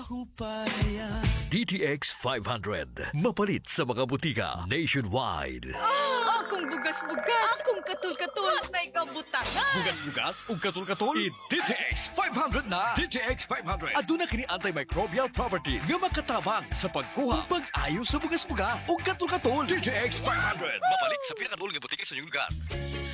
DTX 500. Mapalit sa mga butika nationwide. Akong bugas-bugas, akong katul-katul, na ikabutangan. Bugas-bugas ug katul-katul. DTX 500 na. DTX 500. Aduna kini antimicrobial properties nga makatabang sa pagkuha ug pag-ayo sa bugas-bugas ug katul-katul. DTX 500. Mapalit sa pinakadulong nga butika sa inyong lugar.